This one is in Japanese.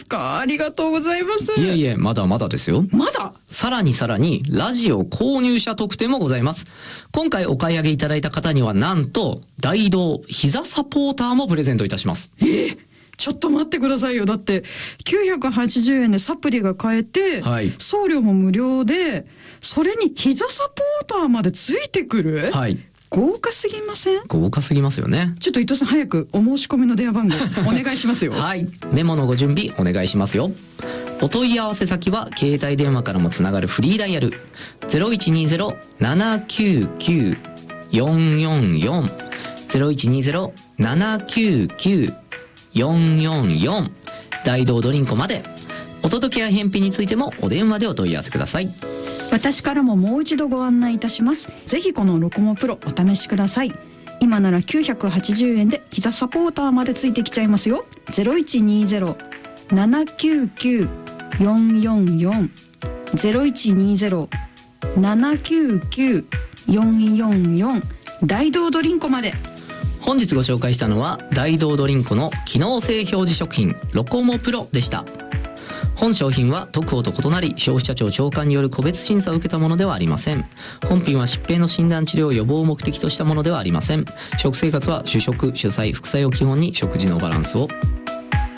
か。ありがとうございます。 いえいえ、まだまだですよ。 まださらにラジオ購入者特典もございます。今回お買い上げいただいた方にはなんと大道膝サポーターもプレゼントいたします。 ちょっと待ってくださいよ。だって980円でサプリが買えて、 はい、 送料も無料で、それに膝サポーターまでついてくる。 はい、 豪華すぎません？ 豪華すぎますよね。 ちょっと伊藤さん、早くお申し込みの電話番号お願いしますよ。 はい、メモのご準備お願いしますよ。お問い合わせ先は携帯電話からもつながるフリーダイヤル 0120-799-444 0120-799-444 大道ドリンコまで。お届けや返品についてもお電話でお問い合わせください。 私からももう一度ご案内いたします。ぜひこのロコモプロお試しください。今なら980円で膝サポーターまでついてきちゃいますよ。0120-799-444 0120-799-444 大道ドリンコまで。 本日ご紹介したのは大道ドリンコの機能性表示食品ロコモプロでした。本商品は特報と異なり消費者庁長官による個別審査を受けたものではありません。本品は疾病の診断治療予防を目的としたものではありません。食生活は主食主菜副菜を基本に食事のバランスを。